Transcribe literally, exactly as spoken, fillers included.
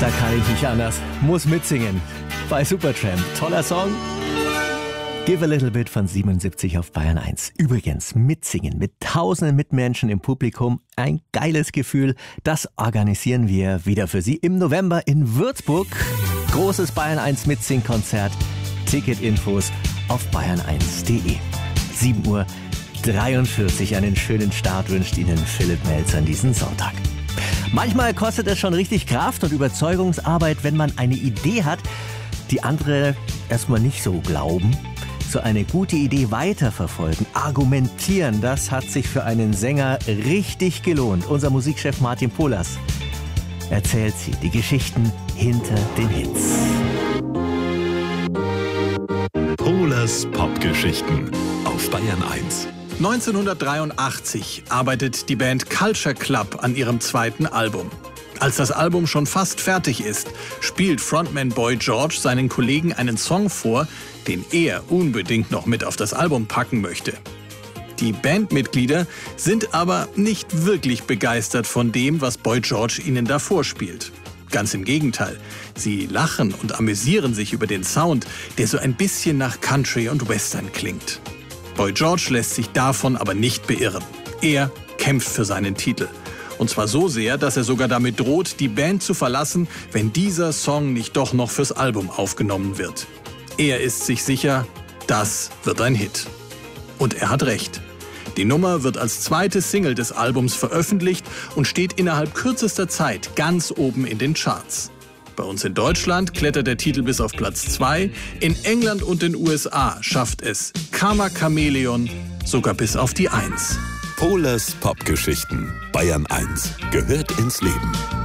Da kann ich nicht anders. Muss mitsingen. Bei Supertramp. Toller Song. Give a Little Bit von siebenundsiebzig auf Bayern eins. Übrigens, mitsingen mit tausenden Mitmenschen im Publikum. Ein geiles Gefühl. Das organisieren wir wieder für Sie im November in Würzburg. Großes Bayern eins Mitsingkonzert. Ticketinfos auf bayern eins punkt de. sieben Uhr dreiundvierzig. Einen schönen Start wünscht Ihnen Philipp Melzer an diesen Sonntag. Manchmal kostet es schon richtig Kraft und Überzeugungsarbeit, wenn man eine Idee hat, die andere erstmal nicht so glauben. So eine gute Idee weiterverfolgen, argumentieren, das hat sich für einen Sänger richtig gelohnt. Unser Musikchef Martin Polas erzählt sie, die Geschichten hinter den Hits. Polas Popgeschichten auf Bayern eins. neunzehnhundertdreiundachtzig arbeitet die Band Culture Club an ihrem zweiten Album. Als das Album schon fast fertig ist, spielt Frontman Boy George seinen Kollegen einen Song vor, den er unbedingt noch mit auf das Album packen möchte. Die Bandmitglieder sind aber nicht wirklich begeistert von dem, was Boy George ihnen da vorspielt. Ganz im Gegenteil, sie lachen und amüsieren sich über den Sound, der so ein bisschen nach Country und Western klingt. Boy George lässt sich davon aber nicht beirren. Er kämpft für seinen Titel. Und zwar so sehr, dass er sogar damit droht, die Band zu verlassen, wenn dieser Song nicht doch noch fürs Album aufgenommen wird. Er ist sich sicher, das wird ein Hit. Und er hat recht. Die Nummer wird als zweite Single des Albums veröffentlicht und steht innerhalb kürzester Zeit ganz oben in den Charts. Bei uns in Deutschland klettert der Titel bis auf Platz zwei. In England und den U S A schafft es Karma Chameleon sogar bis auf die eins. Polas Popgeschichten. Bayern eins gehört ins Leben.